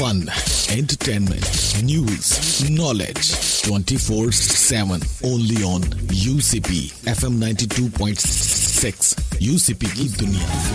Fun, entertainment, news, knowledge, 24/7 only on UCP FM 92.6. UCP की दुनिया.